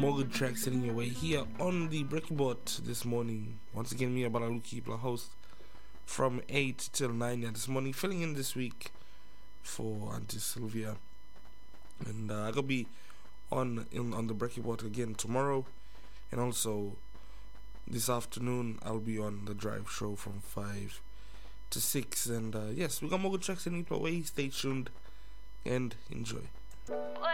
More good tracks heading your way here on the Breaking Bot this morning. Once again, me, Abalaluki, your host, from 8 till 9 this morning, filling in this week for Auntie Sylvia. And I'm going to be on the Breaking Bot again tomorrow. And also, this afternoon, I'll be on the Drive Show from 5 to 6. And yes, we got more good tracks heading your way. Stay tuned and enjoy.